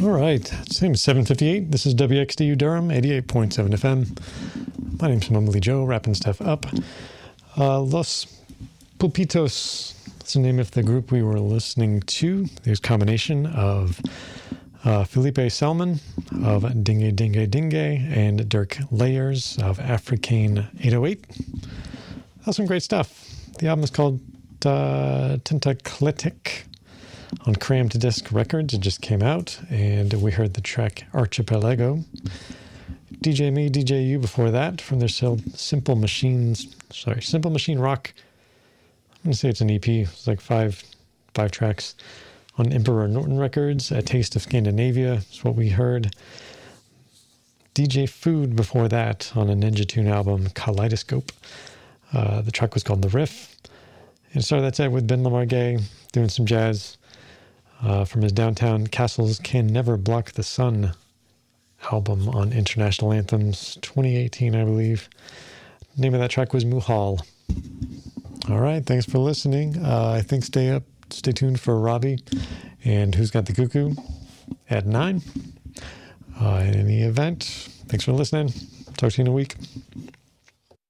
All right, same 7:58. This is WXDU Durham, 88.7 FM. My name's Normally Joe, wrapping stuff up. Los Pulpitos, that's the name of the group we were listening to. There's a combination of Felipe Salmon of Dingue Dingue Dingue and Dirk Layers of Africane 808. That's some great stuff. The album is called Tentaclitic on Cram to Disc Records. It just came out, and we heard the track Archipelago. DJ Me, DJ You before that from their Simple Machine Rock. I'm going to say it's an EP. It's like five tracks on Emperor Norton Records. A Taste of Scandinavia is what we heard. DJ Food before that on a Ninja Tune album, Kaleidoscope. The track was called The Riff. And started that set with Ben Lamar Gay doing some jazz from his Downtown Castles Can Never Block the Sun album on International Anthems 2018, I believe. The name of that track was Muhal. All right, thanks for listening. I think stay tuned for Robbie and Who's Got the Cuckoo at 9. In any event, thanks for listening. Talk to you in a week.